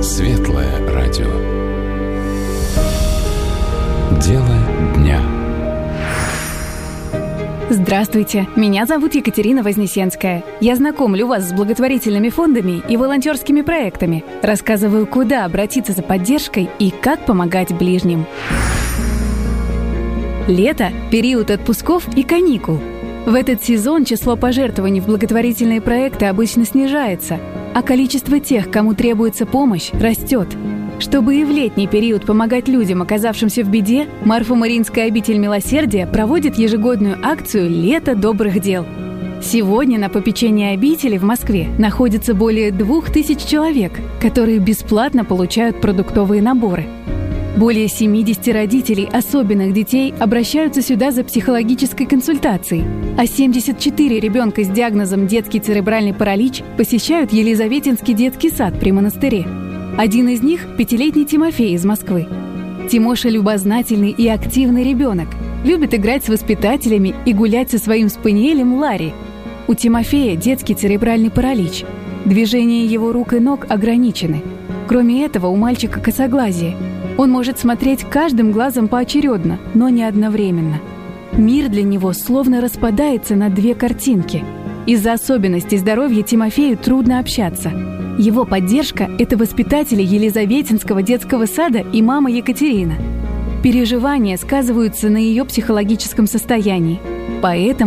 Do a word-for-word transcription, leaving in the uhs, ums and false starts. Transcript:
Светлое радио. Дело дня. Здравствуйте, меня зовут Екатерина Вознесенская. Я знакомлю вас с благотворительными фондами и волонтерскими проектами. Рассказываю, куда обратиться за поддержкой и как помогать ближним. Лето – период отпусков и каникул. В этот сезон число пожертвований в благотворительные проекты обычно снижается, а количество тех, кому требуется помощь, растет. Чтобы и в летний период помогать людям, оказавшимся в беде, Марфо-Мариинская обитель милосердия проводит ежегодную акцию «Лето добрых дел». Сегодня на попечении обители в Москве находится более двух тысяч человек, которые бесплатно получают продуктовые наборы. Более семьдесят родителей особенных детей обращаются сюда за психологической консультацией, а семьдесят четыре ребенка с диагнозом детский церебральный паралич посещают Елизаветинский детский сад при монастыре. Один из них – пятилетний Тимофей из Москвы. Тимоша любознательный и активный ребенок, любит играть с воспитателями и гулять со своим спаниелем Ларри. У Тимофея детский церебральный паралич. Движения его рук и ног ограничены. Кроме этого, у мальчика косоглазие. Он может смотреть каждым глазом поочередно, но не одновременно. Мир для него словно распадается на две картинки. Из-за особенностей здоровья Тимофею трудно общаться. Его поддержка – это воспитатели Елизаветинского детского сада и мама Екатерина. Переживания сказываются на ее психологическом состоянии. Поэтому